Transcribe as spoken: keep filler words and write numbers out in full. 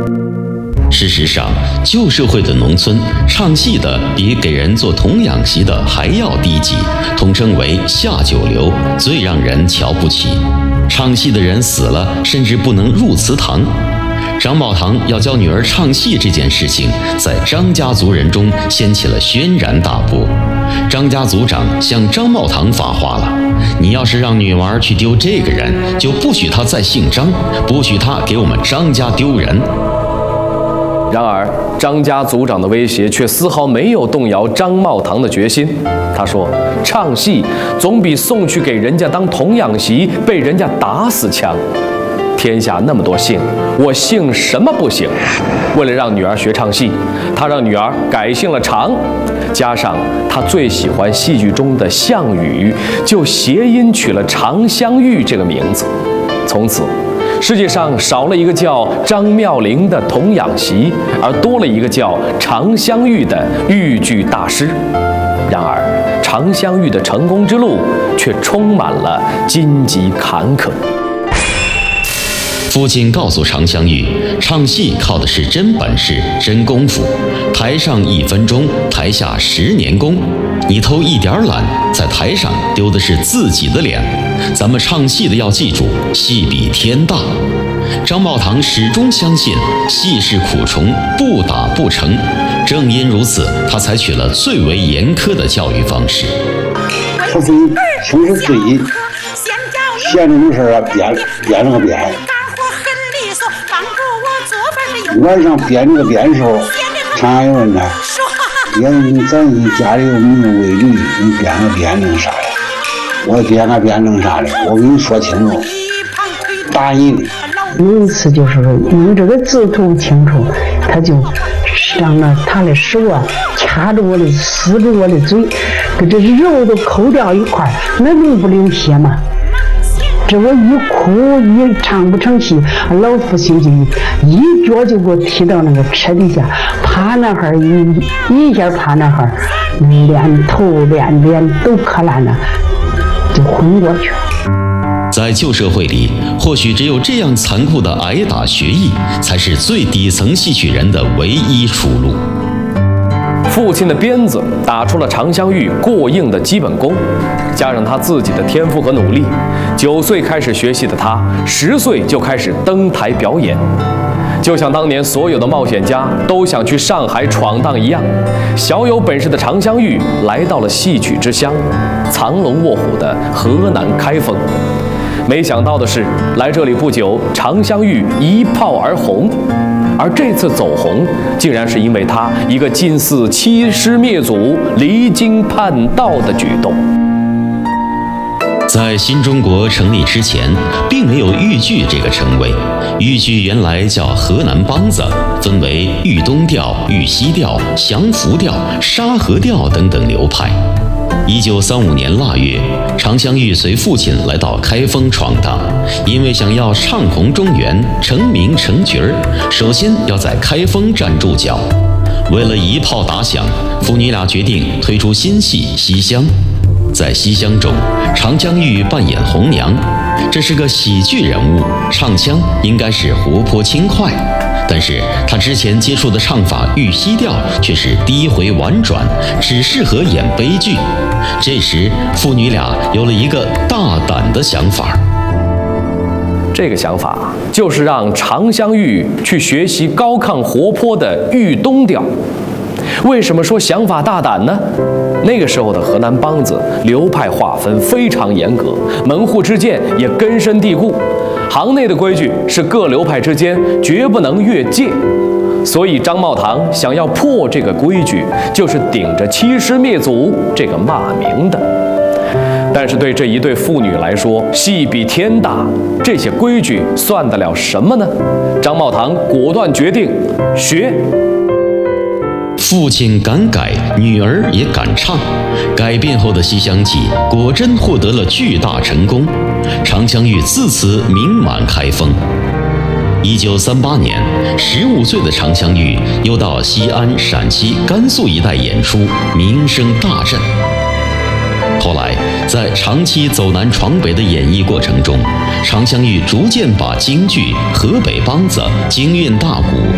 事实上，旧社会的农村唱戏的比给人做童养媳的还要低级，统称为下九流，最让人瞧不起。唱戏的人死了，甚至不能入祠堂。张茂堂要教女儿唱戏这件事情，在张家族人中掀起了轩然大波。张家族长向张茂堂发话了：你要是让女儿去丢这个人，就不许她再姓张，不许她给我们张家丢人。 然而，张家族长的威胁却丝毫没有动摇张茂堂的决心。他说：“唱戏总比送去给人家当童养媳被人家打死强。天下那么多姓，我姓什么不行？”为了让女儿学唱戏，他让女儿改姓了常，加上他最喜欢戏剧中的项羽，就谐音取了常香玉这个名字。从此，世界上少了一个叫张妙龄的童养媳，而多了一个叫常香玉的豫剧大师。然而，常香玉的成功之路却充满了荆棘坎坷。 父亲告诉常香玉，唱戏靠的是真本事、真功夫，台上一分钟，台下十年功。你偷一点懒，在台上丢的是自己的脸。咱们唱戏的要记住，戏比天大。张茂堂始终相信戏是苦虫，不打不成。正因如此，他采取了最为严苛的教育方式。 他是平时自己闲着没事啊，编编了个编。晚上编这个编的时候，常常有人呢，也咱家里又没有规矩，你编个编弄啥呀？我编个编弄啥的？我跟你说清楚，打你的。 有一次就是用这个字读不清楚，他就让了他的手啊掐着我的，撕着我的嘴，跟这肉都抠掉一块，那能不流血吗？这我一哭一唱不成戏，老父亲就一脚就给我踢到那个车底下，趴那哈一一下趴那哈，脸头脸脸都磕烂了，就昏过去了。 在旧社会里，或许只有这样残酷的挨打学艺，才是最底层戏曲人的唯一出路。 父亲的鞭子打出了常香玉过硬的基本功，加上他自己的天赋和努力，九岁开始学戏的他，十岁就开始登台表演。就像当年所有的冒险家都想去上海闯荡一样，小有本事的常香玉来到了戏曲之乡，藏龙卧虎的河南开封。没想到的是，来这里不久，常香玉一炮而红。而这次走红，竟然是因为他一个近似欺师灭祖、离经叛道的举动。 在新中国成立之前，并没有豫剧这个称谓。豫剧原来叫河南梆子，分为豫东调、豫西调、降伏调、沙河调等等流派。一九三五年腊月，常香玉随父亲来到开封闯荡，因为想要唱红中原、成名成角儿，首先要在开封站住脚。为了一炮打响，父女俩决定推出新戏《西厢》。在《西厢》中，常香玉扮演红娘，这是个喜剧人物，唱腔应该是活泼轻快。但是他之前接触的唱法豫西调却是低回婉转，只适合演悲剧。这时父女俩有了一个大胆的想法， 这个想法就是让常香玉去学习高亢活泼的豫东调。为什么说想法大胆呢？那个时候的河南梆子流派划分非常严格，门户之见也根深蒂固，行内的规矩是各流派之间绝不能越界。所以张茂堂想要破这个规矩，就是顶着欺师灭祖这个骂名的。但是对这一对父女来说，戏比天大，这些规矩算得了什么呢？张茂堂果断决定学。 父亲敢改，女儿也敢唱。改变后的《西厢记》果真获得了巨大成功，常香玉自此名满开封。一九三八年，十五岁的常香玉又到西安、陕西、甘肃一带演出，名声大振。后来，在长期走南闯北的演艺过程中，常香玉逐渐把京剧、河北梆子、京韵大鼓